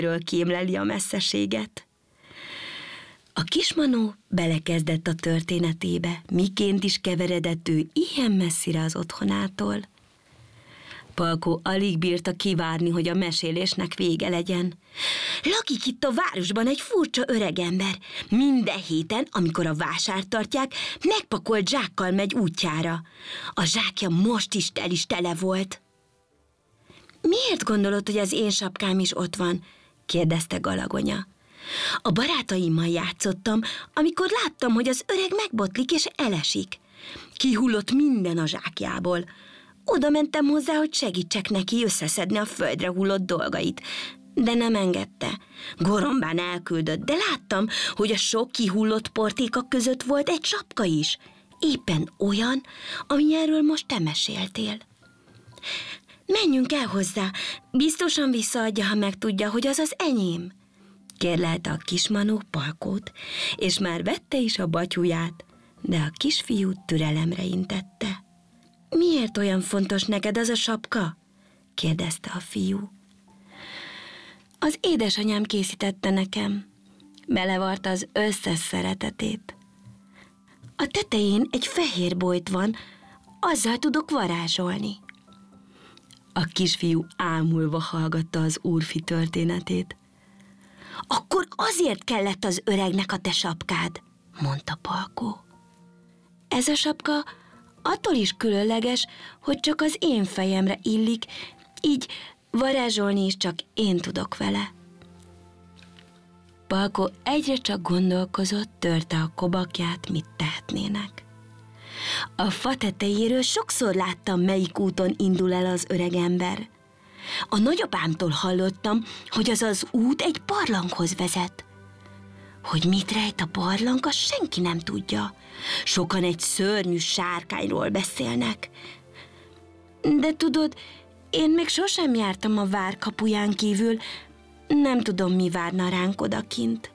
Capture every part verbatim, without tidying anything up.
ről kémleli a messzeséget. A kismanó belekezdett a történetébe, miként is keveredett ő ilyen messzire az otthonától. Palkó alig bírta kivárni, hogy a mesélésnek vége legyen. Lakik itt a városban egy furcsa öregember. Minden héten, amikor a vásárt tartják, megpakolt zsákkal megy útjára. A zsákja most is tel is tele volt. Miért gondolod, hogy az én sapkám is ott van? Kérdezte Galagonya. A barátaimmal játszottam, amikor láttam, hogy az öreg megbotlik és elesik. Kihullott minden a zsákjából. Oda mentem hozzá, hogy segítsek neki összeszedni a földre hullott dolgait, de nem engedte. Gorombán elküldött, de láttam, hogy a sok kihullott portéka között volt egy sapka is. Éppen olyan, amilyenről most te meséltél. Menjünk el hozzá, biztosan visszaadja, ha megtudja, hogy az az enyém. Kérlelte a kismanó Palkót, és már vette is a batyuját, de a kisfiú türelemre intette. Miért olyan fontos neked az a sapka? Kérdezte a fiú. Az édesanyám készítette nekem. Belevarta az összes szeretetét. A tetején egy fehér bojt van, azzal tudok varázsolni. A kisfiú ámulva hallgatta az úrfi történetét. Akkor azért kellett az öregnek a te sapkád, mondta Palkó. Ez a sapka attól is különleges, hogy csak az én fejemre illik, így varázsolni is csak én tudok vele. Palkó egyre csak gondolkozott, törte a kobakját, mit tehetnének. A fa tetejéről sokszor láttam, melyik úton indul el az öregember. A nagyapámtól hallottam, hogy az az út egy barlanghoz vezet. Hogy mit rejt a barlang, azt senki nem tudja. Sokan egy szörnyű sárkányról beszélnek. De tudod, én még sosem jártam a vár kapuján kívül, nem tudom, mi várna ránk odakint.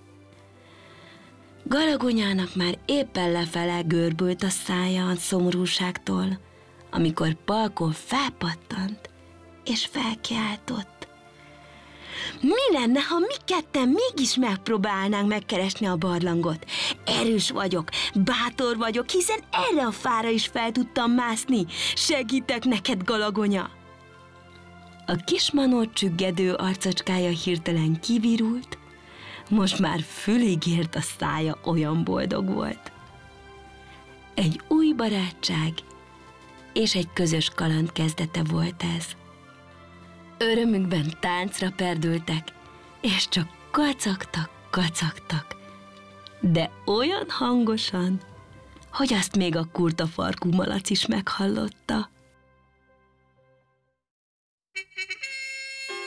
Galagonyának már éppen lefele görbült a szája a szomorúságtól, amikor Palkó felpattant és felkiáltott. Mi lenne, ha mi ketten mégis megpróbálnánk megkeresni a barlangot? Erős vagyok, bátor vagyok, hiszen erre a fára is fel tudtam mászni. Segítek neked, Galagonya! A kismanó csüggedő arcocskája hirtelen kivirult, most már fülig ért a szája, olyan boldog volt. Egy új barátság és egy közös kaland kezdete volt ez. Örömükben táncra perdültek, és csak kacagtak, kacagtak, de olyan hangosan, hogy azt még a kurtafarkú malac is meghallotta.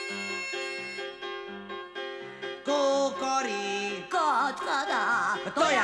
Kókori, Katkada,